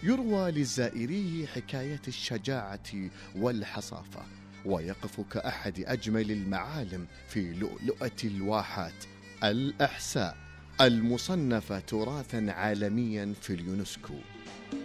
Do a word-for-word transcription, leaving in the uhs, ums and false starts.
يروى للزائري حكاية الشجاعة والحصافة، ويقف كأحد أجمل المعالم في لؤلؤة الواحات الأحساء المصنفة تراثا عالميا في اليونسكو.